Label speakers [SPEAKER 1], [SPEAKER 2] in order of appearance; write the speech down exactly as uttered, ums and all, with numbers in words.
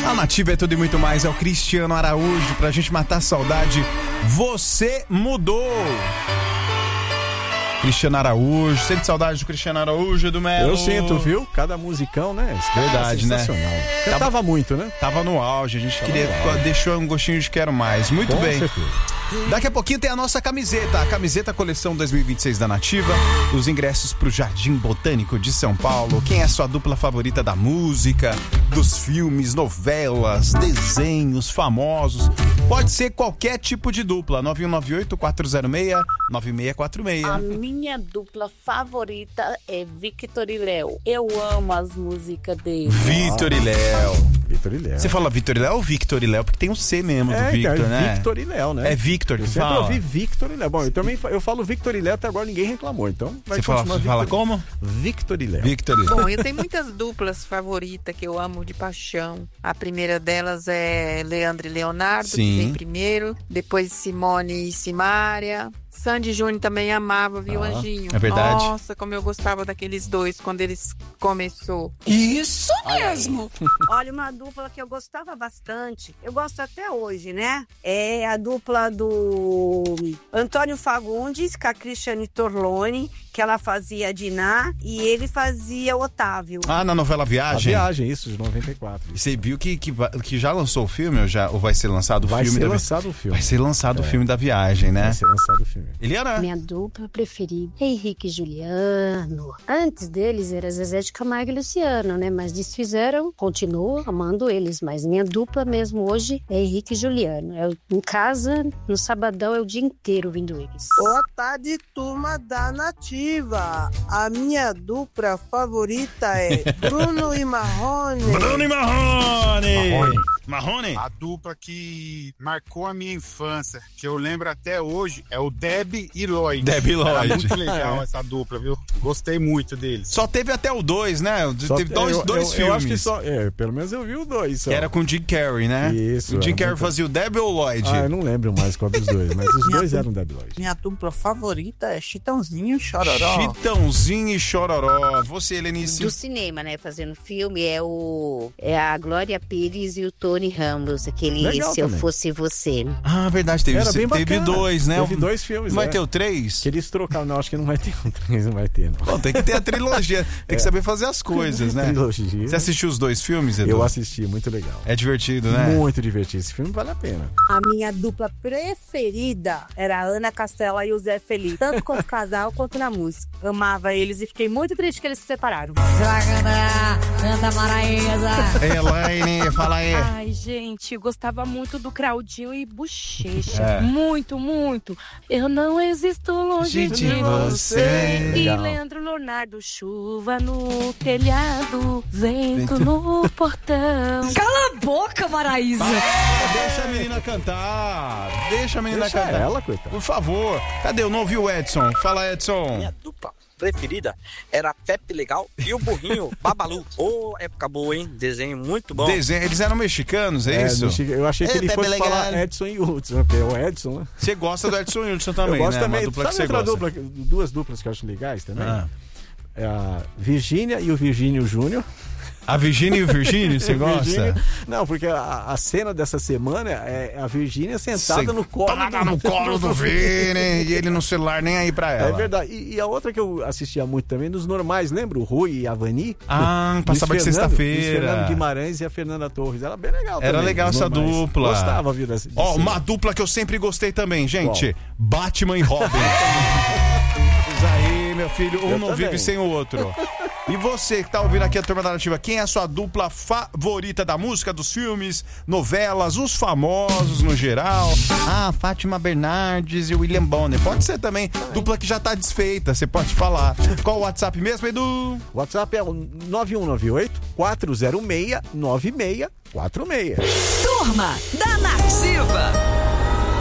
[SPEAKER 1] A Nativa é tudo e muito mais, é o Cristiano Araújo, pra gente matar a saudade. Você mudou. Cristiano Araújo, sente saudade do Cristiano Araújo, do Melo?
[SPEAKER 2] Eu sinto, viu? Cada musicão, né? Esse cara
[SPEAKER 1] Verdade,
[SPEAKER 2] é
[SPEAKER 1] né?
[SPEAKER 2] sensacional. Cantava tava muito, né?
[SPEAKER 1] Tava no auge, a gente
[SPEAKER 2] Tava
[SPEAKER 1] queria, deixou um gostinho de quero mais. Muito
[SPEAKER 2] Com
[SPEAKER 1] bem.
[SPEAKER 2] certeza.
[SPEAKER 1] Daqui a pouquinho tem a nossa camiseta, a camiseta coleção dois mil e vinte e seis da Nativa, os ingressos pro Jardim Botânico de São Paulo. Quem é a sua dupla favorita da música, dos filmes, novelas, desenhos, famosos? Pode ser qualquer tipo de dupla. nove um nove oito, quatro zero seis, nove seis quatro seis.
[SPEAKER 3] A minha dupla favorita é Victor e Léo. Eu amo as músicas dele.
[SPEAKER 1] Vitor e Léo.
[SPEAKER 2] Vitor e Léo.
[SPEAKER 1] Você fala Vitor e Léo ou Victor e Léo? Porque tem um C mesmo do
[SPEAKER 2] É,
[SPEAKER 1] Victor,
[SPEAKER 2] então, é
[SPEAKER 1] né?
[SPEAKER 2] Victor e Léo, né?
[SPEAKER 1] É Victor que
[SPEAKER 2] Eu sempre
[SPEAKER 1] fala.
[SPEAKER 2] ouvi Victor e Léo. Bom, eu também fa- eu falo Victor e Léo, até agora ninguém reclamou, então vai
[SPEAKER 1] Você fala,
[SPEAKER 2] continuar
[SPEAKER 1] você fala
[SPEAKER 2] Victor-
[SPEAKER 1] como?
[SPEAKER 2] Victor e Léo.
[SPEAKER 1] Victor e Léo.
[SPEAKER 4] Bom, eu tenho muitas duplas favoritas que eu amo de paixão. A primeira delas é Leandro e Leonardo,
[SPEAKER 1] Sim.
[SPEAKER 4] que vem primeiro. Depois Simone e Simária. Sandy Júnior também amava, viu,
[SPEAKER 2] Ah,
[SPEAKER 4] Anjinho?
[SPEAKER 1] é verdade.
[SPEAKER 4] Nossa, como eu gostava daqueles dois quando eles começou.
[SPEAKER 5] Isso mesmo!
[SPEAKER 6] Olha, uma dupla que eu gostava bastante, eu gosto até hoje, né? É a dupla do Antônio Fagundes com a Cristiane Torlone, que ela fazia Diná e ele fazia Otávio.
[SPEAKER 1] Ah, na novela
[SPEAKER 2] A
[SPEAKER 1] Viagem?
[SPEAKER 2] Viagem, isso, de noventa e quatro.
[SPEAKER 1] E você viu que, que, va- que já lançou o filme ou, já, ou vai ser lançado o
[SPEAKER 2] Vai
[SPEAKER 1] filme?
[SPEAKER 2] ser
[SPEAKER 1] da...
[SPEAKER 2] lançado o filme.
[SPEAKER 1] Vai ser lançado o
[SPEAKER 2] É.
[SPEAKER 1] filme da Viagem, né?
[SPEAKER 2] Vai ser lançado o filme.
[SPEAKER 1] Eliana?
[SPEAKER 7] Minha dupla preferida, Henrique e Juliano. Antes deles era Zezé de Camargo e Luciano, né? Mas desfizeram, continuo amando eles. Mas minha dupla mesmo hoje é Henrique e Juliano. Eu, em casa, no sabadão, é o dia inteiro ouvindo eles.
[SPEAKER 8] Boa tarde, turma da Nativa. A minha dupla favorita é Bruno e Marrone.
[SPEAKER 1] Bruno e Marrone!
[SPEAKER 2] Marrone.
[SPEAKER 1] Marrone?
[SPEAKER 9] A dupla que marcou a minha infância, que eu lembro até hoje, é o Deb e Lloyd.
[SPEAKER 1] Deb e
[SPEAKER 9] Era
[SPEAKER 1] Lloyd.
[SPEAKER 9] muito legal
[SPEAKER 2] É.
[SPEAKER 9] essa dupla, viu? Gostei muito deles.
[SPEAKER 1] Só teve até o dois, né?
[SPEAKER 2] Só-
[SPEAKER 1] teve dois,
[SPEAKER 2] eu,
[SPEAKER 1] dois
[SPEAKER 2] eu,
[SPEAKER 1] filmes.
[SPEAKER 2] Eu acho que só. É, pelo menos eu vi o dois. Só.
[SPEAKER 1] Que era com o Jim Carrey, né?
[SPEAKER 2] Isso,
[SPEAKER 1] O Jim
[SPEAKER 2] era
[SPEAKER 1] Carrey
[SPEAKER 2] muito-
[SPEAKER 1] fazia o Deb ou o Lloyd?
[SPEAKER 2] Ah, eu não lembro mais qual dos dois, mas os
[SPEAKER 8] Minha
[SPEAKER 2] dois
[SPEAKER 8] dupla-
[SPEAKER 2] eram Deb Lloyd.
[SPEAKER 8] Minha dupla favorita é Chitãozinho e Chororó.
[SPEAKER 1] Chitãozinho e Chororó. Você, Helenice?
[SPEAKER 3] Do cinema, né? Fazendo filme, é o é a Glória Pires e o Tony Ramos, aquele
[SPEAKER 2] Legal
[SPEAKER 3] Se Eu
[SPEAKER 2] também.
[SPEAKER 3] Fosse Você.
[SPEAKER 1] Ah, verdade, teve,
[SPEAKER 2] Era bem
[SPEAKER 1] teve
[SPEAKER 2] bacana.
[SPEAKER 1] dois, né?
[SPEAKER 2] Teve dois filmes,
[SPEAKER 1] Vai
[SPEAKER 2] né?
[SPEAKER 1] ter o três?
[SPEAKER 2] Que eles trocaram. Não, acho que não vai ter um três, não vai ter. Não.
[SPEAKER 1] Bom, tem que ter a trilogia. Tem que
[SPEAKER 2] É.
[SPEAKER 1] saber fazer as coisas, né?
[SPEAKER 2] Trilogia.
[SPEAKER 1] Você assistiu os dois filmes, Edu?
[SPEAKER 2] Eu assisti, muito legal.
[SPEAKER 1] É divertido, né?
[SPEAKER 2] Muito divertido. Esse filme vale a pena.
[SPEAKER 6] A minha dupla preferida era a Ana Castela e o Zé Felipe, tanto como casal quanto na música. Amava eles e fiquei muito triste que eles se separaram.
[SPEAKER 5] Santa Maraísa!
[SPEAKER 1] Elaine, fala aí.
[SPEAKER 10] Ai, gente, eu gostava muito do Claudinho e Bochecha.
[SPEAKER 1] É.
[SPEAKER 10] Muito, muito. Eu não existo longe
[SPEAKER 1] De
[SPEAKER 10] de,
[SPEAKER 1] você.
[SPEAKER 10] você. E
[SPEAKER 2] Legal.
[SPEAKER 10] Leandro Leonardo, chuva no telhado, vento no portão.
[SPEAKER 5] Cala a boca, Maraísa!
[SPEAKER 1] Ah, deixa a menina cantar. Deixa a menina
[SPEAKER 2] Deixa
[SPEAKER 1] cantar.
[SPEAKER 2] ela, coitada.
[SPEAKER 1] Por favor. Cadê? Eu não ouvi o Edson. Fala, Edson.
[SPEAKER 11] Minha dupla preferida era Pepe Legal e o burrinho Babalu. Ô, época boa, hein? Desenho muito bom.
[SPEAKER 1] Desenho. Eles eram mexicanos, é,
[SPEAKER 2] É,
[SPEAKER 1] isso?
[SPEAKER 2] mexica- eu achei que
[SPEAKER 1] É,
[SPEAKER 2] ele
[SPEAKER 1] Pepe
[SPEAKER 2] fosse
[SPEAKER 1] Legal.
[SPEAKER 2] falar Edson e Hudson, porque é o Edson, né?
[SPEAKER 1] Você gosta do Edson Hudson também,
[SPEAKER 2] eu gosto
[SPEAKER 1] né?
[SPEAKER 2] também.
[SPEAKER 1] Uma dupla que
[SPEAKER 2] Sabe
[SPEAKER 1] você
[SPEAKER 2] outra
[SPEAKER 1] gosta.
[SPEAKER 2] dupla, duas duplas que eu acho legais também?
[SPEAKER 1] Ah.
[SPEAKER 2] É a Virgínia e o Virgínio Júnior.
[SPEAKER 1] A Virgínia e o Virgínio, você gosta?
[SPEAKER 2] Virgínia- Não, porque a, a cena dessa semana é a Virgínia sentada
[SPEAKER 1] Você
[SPEAKER 2] no colo
[SPEAKER 1] tá no colo do Vini e ele no celular nem aí pra ela.
[SPEAKER 2] É verdade. E, e a outra que eu assistia muito também, nos normais, lembra? O Rui e a Vani?
[SPEAKER 1] Ah, passava
[SPEAKER 2] Luiz
[SPEAKER 1] de
[SPEAKER 2] Fernando-
[SPEAKER 1] sexta-feira.
[SPEAKER 2] Luiz Fernando Guimarães e a Fernanda Torres. Era bem legal
[SPEAKER 1] Era
[SPEAKER 2] também,
[SPEAKER 1] legal
[SPEAKER 2] nos
[SPEAKER 1] essa
[SPEAKER 2] normais.
[SPEAKER 1] dupla.
[SPEAKER 2] Gostava, viu? Dessa,
[SPEAKER 1] Ó,
[SPEAKER 2] desse-
[SPEAKER 1] uma dupla que eu sempre gostei também, gente.
[SPEAKER 2] Qual?
[SPEAKER 1] Batman e Robin. Isso aí, meu filho. Um
[SPEAKER 2] Eu
[SPEAKER 1] não
[SPEAKER 2] também.
[SPEAKER 1] vive sem o outro. E você que tá ouvindo aqui a Turma da Nativa, quem é a sua dupla favorita da música, dos filmes, novelas, os famosos no geral? Ah, Fátima Bernardes e o William Bonner. Pode ser também. Dupla que já tá desfeita, você pode falar. Qual o WhatsApp mesmo, Edu?
[SPEAKER 2] O WhatsApp é o nove um nove oito, quatro zero seis, nove seis quatro seis.
[SPEAKER 5] Turma da Nativa!